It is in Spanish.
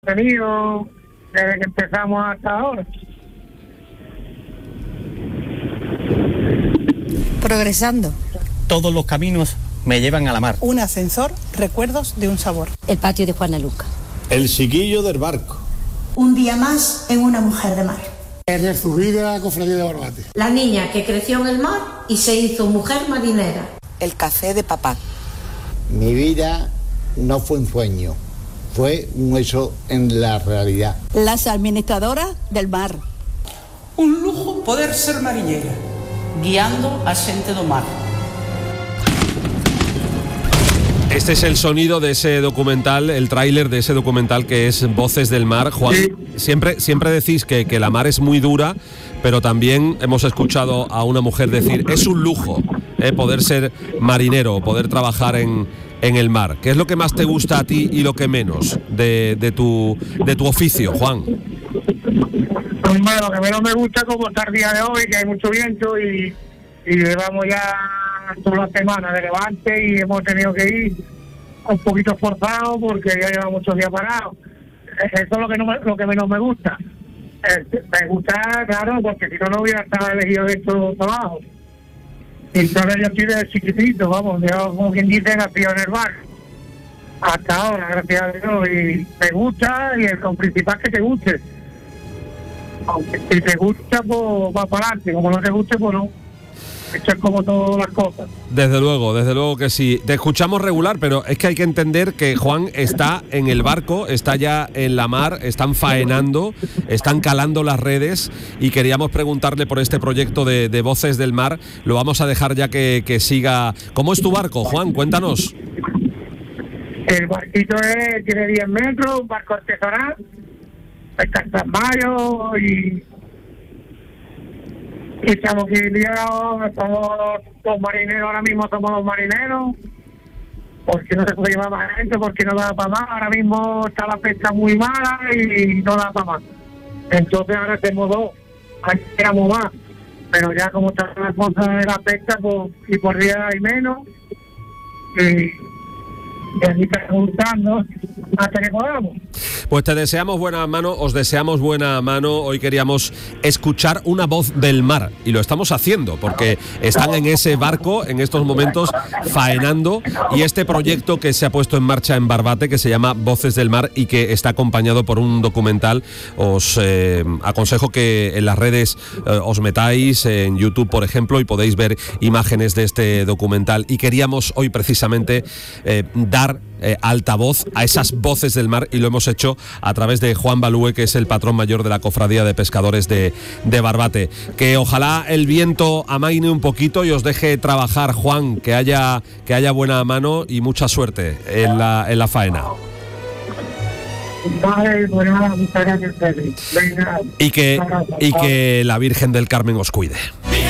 tenido desde que empezamos hasta ahora. Progresando. Todos los caminos me llevan a la mar. Un ascensor, recuerdos de un sabor. El patio de Juana Luca. El chiquillo del barco. Un día más en una mujer de mar. El resurgir a la cofradía de Barbate. La niña que creció en el mar y se hizo mujer marinera. El café de papá. Mi vida no fue un sueño, fue un hecho en la realidad. Las administradoras del mar. Un lujo poder ser marinera, guiando a xente do mar. Este es el sonido de ese documental, el tráiler de ese documental que es Voces del Mar. Juan, siempre decís que la mar es muy dura, pero también hemos escuchado a una mujer decir, es un lujo poder ser marinero, poder trabajar en el mar. ¿Qué es lo que más te gusta a ti y lo que menos de tu oficio, Juan? Pues bueno, lo que menos me gusta como está el día de hoy, que hay mucho viento y llevamos ya toda la semana de levante y hemos tenido que ir un poquito forzados porque ya llevamos muchos días parados. Eso es lo que menos me gusta. Me gusta, claro, porque si no hubiera estado elegido de estos trabajos. Y entonces yo estoy de chiquitito, vamos, yo como quien dice nacido en el bar. Hasta ahora, gracias a Dios, y me gusta, y lo principal es que te guste. Aunque si te gusta, pues va para adelante, como no te guste, pues no. Esto es como todas las cosas. Desde luego que sí. Te escuchamos regular, pero es que hay que entender que Juan está en el barco, está ya en la mar, están faenando, están calando las redes y queríamos preguntarle por este proyecto de Voces del Mar. Lo vamos a dejar ya que siga. ¿Cómo es tu barco, Juan? Cuéntanos. El barquito tiene 10 metros, un barco artesanal, está en San Mayo y estamos aquí liados, somos los marineros, ahora mismo somos los marineros, porque no se puede llevar más gente, porque no da para más, ahora mismo está la pesca muy mala y no da para más. Entonces ahora hacemos dos, antes éramos más, pero ya como está la cosa de la pesca, pues, y por día hay menos, y así estamos buscando hasta que podamos. Pues te deseamos buena mano, os deseamos buena mano. Hoy queríamos escuchar una voz del mar y lo estamos haciendo porque están en ese barco en estos momentos faenando y este proyecto que se ha puesto en marcha en Barbate que se llama Voces del Mar y que está acompañado por un documental. Os aconsejo que en las redes os metáis en YouTube, por ejemplo, y podéis ver imágenes de este documental y queríamos hoy precisamente dar altavoz a esas voces del mar y lo hemos hecho a través de Juan Balúe, que es el patrón mayor de la Cofradía de Pescadores de Barbate. Que ojalá el viento amaine un poquito y os deje trabajar, Juan, que haya buena mano y mucha suerte en la faena. Vale, bueno, muchas gracias, Pedro. Venga, y que la Virgen del Carmen os cuide.